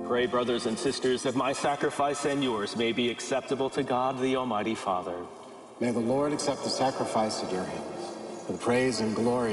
Pray, brothers and sisters, that my sacrifice and yours may be acceptable to God, the Almighty Father. May the Lord accept the sacrifice at your hands for the praise and glory